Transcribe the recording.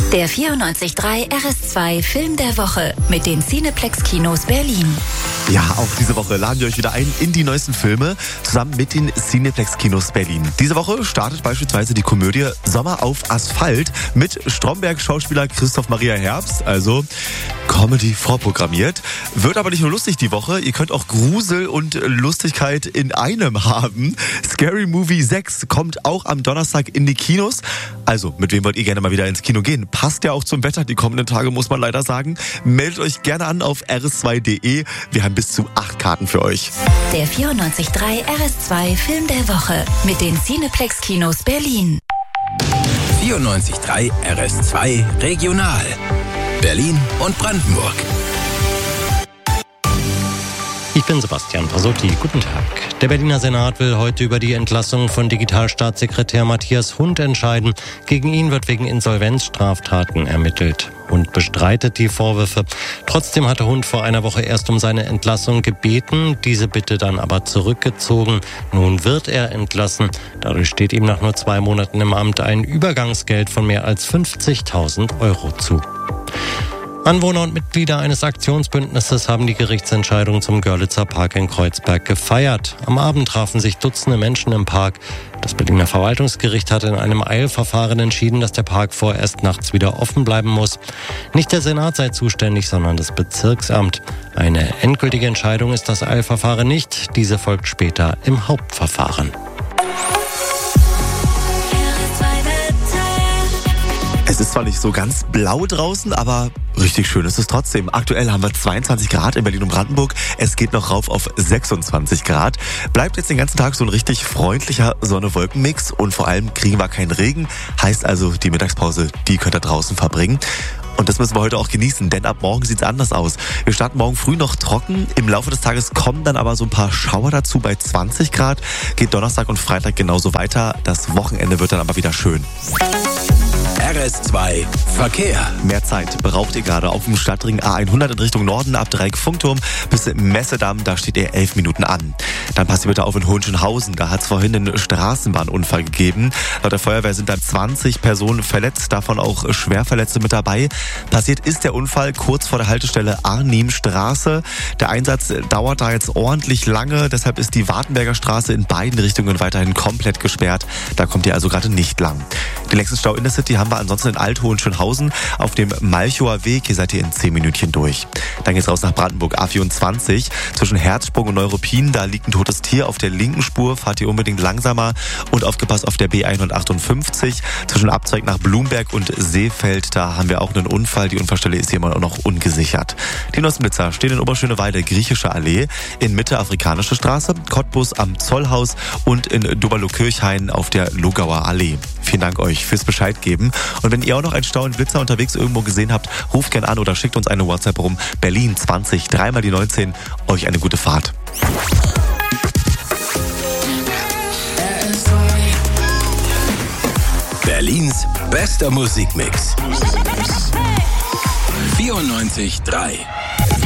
Der 94.3 RS2 Film der Woche mit den Cineplex Kinos Berlin. Ja, auch diese Woche laden wir euch wieder ein in die neuesten Filme zusammen mit den Cineplex Kinos Berlin. Diese Woche startet beispielsweise die Komödie Sommer auf Asphalt mit Stromberg-Schauspieler Christoph Maria Herbst, also Comedy vorprogrammiert. Wird aber nicht nur lustig die Woche, ihr könnt auch Grusel und Lustigkeit in einem haben. Scary Movie 6 kommt auch am Donnerstag in die Kinos. Also, mit wem wollt ihr gerne mal wieder ins Kino gehen? Passt ja auch zum Wetter die kommenden Tage, muss man leider sagen. Meldet euch gerne an auf rs2.de. Wir haben bis zu 8 Karten für euch. Der 94.3 RS2 Film der Woche mit den Cineplex Kinos Berlin. 94.3 RS2 Regional. Berlin und Brandenburg. Ich bin Sebastian Pasotti. Guten Tag. Der Berliner Senat will heute über die Entlassung von Digitalstaatssekretär Matthias Hund entscheiden. Gegen ihn wird wegen Insolvenzstraftaten ermittelt. Hund bestreitet die Vorwürfe. Trotzdem hatte Hund vor einer Woche erst um seine Entlassung gebeten, diese Bitte dann aber zurückgezogen. Nun wird er entlassen. Dadurch steht ihm nach nur 2 Monaten im Amt ein Übergangsgeld von mehr als 50.000 Euro zu. Anwohner und Mitglieder eines Aktionsbündnisses haben die Gerichtsentscheidung zum Görlitzer Park in Kreuzberg gefeiert. Am Abend trafen sich Dutzende Menschen im Park. Das Berliner Verwaltungsgericht hat in einem Eilverfahren entschieden, dass der Park vorerst nachts wieder offen bleiben muss. Nicht der Senat sei zuständig, sondern das Bezirksamt. Eine endgültige Entscheidung ist das Eilverfahren nicht. Diese folgt später im Hauptverfahren. Es ist zwar nicht so ganz blau draußen, aber richtig schön ist es trotzdem. Aktuell haben wir 22 Grad in Berlin und Brandenburg. Es geht noch rauf auf 26 Grad. Bleibt jetzt den ganzen Tag so ein richtig freundlicher Sonne-Wolken-Mix und vor allem kriegen wir keinen Regen. Heißt also, die Mittagspause, die könnt ihr draußen verbringen. Und das müssen wir heute auch genießen, denn ab morgen sieht's anders aus. Wir starten morgen früh noch trocken. Im Laufe des Tages kommen dann aber so ein paar Schauer dazu bei 20 Grad. Geht Donnerstag und Freitag genauso weiter. Das Wochenende wird dann aber wieder schön. RS2 Verkehr. Mehr Zeit braucht ihr gerade auf dem Stadtring A100 in Richtung Norden ab Dreieck Funkturm bis Messedamm. Da steht ihr 11 Minuten an. Dann passt ihr bitte auf in Hohenschönhausen. Da hat es vorhin einen Straßenbahnunfall gegeben. Laut der Feuerwehr sind da 20 Personen verletzt, davon auch Schwerverletzte mit dabei. Passiert ist der Unfall kurz vor der Haltestelle Arnhemstraße. Der Einsatz dauert da jetzt ordentlich lange. Deshalb ist die Wartenberger Straße in beiden Richtungen weiterhin komplett gesperrt. Da kommt ihr also gerade nicht lang. Den längsten Stau in der City haben wir ansonsten in Alt-Hohenschönhausen auf dem Malchower Weg. Hier seid ihr in 10 Minütchen durch. Dann geht's raus nach Brandenburg. A24 zwischen Herzsprung und Neuruppin. Da liegt ein totes Tier auf der linken Spur. Fahrt ihr unbedingt langsamer. Und aufgepasst auf der B158 zwischen Abzweig nach Blumberg und Seefeld. Da haben wir auch einen Unfall. Die Unfallstelle ist hier immer noch ungesichert. Die neuesten Blitzer stehen in Oberschöneweide, Griechische Allee, in Mitte Afrikanische Straße, Cottbus am Zollhaus und in Doberlo-Kirchhain auf der Logauer Allee. Vielen Dank euch fürs Bescheid geben. Und wenn ihr auch noch einen Stau und Blitzer unterwegs irgendwo gesehen habt, ruft gern an oder schickt uns eine WhatsApp rum. Berlin 20 3 mal die 19. Euch eine gute Fahrt. Berlins bester Musikmix. 94.3